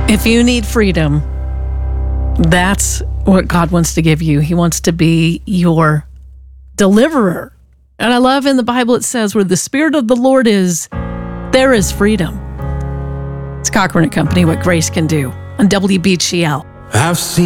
If you need freedom, that's what God wants to give you. He wants to be your deliverer. And I love in the Bible it says, where the Spirit of the Lord is, there is freedom. It's Cochran & Company, what grace can do on WBGL. I've seen